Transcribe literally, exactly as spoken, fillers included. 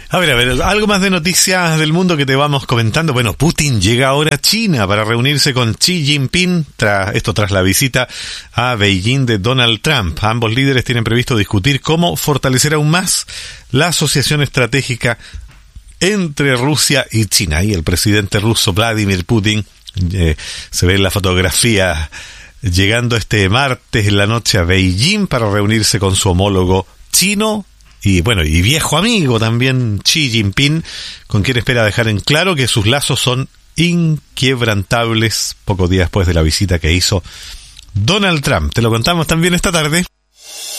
A ver, a ver, algo más de noticias del mundo que te vamos comentando. Bueno, Putin llega ahora a China para reunirse con Xi Jinping, tras, esto tras la visita a Beijing de Donald Trump. Ambos líderes tienen previsto discutir cómo fortalecer aún más la asociación estratégica entre Rusia y China. Y el presidente ruso Vladimir Putin eh, se ve en la fotografía llegando este martes en la noche a Beijing para reunirse con su homólogo chino y bueno, y viejo amigo también, Xi Jinping, con quien espera dejar en claro que sus lazos son inquebrantables pocos días después de la visita que hizo Donald Trump. Te lo contamos también esta tarde.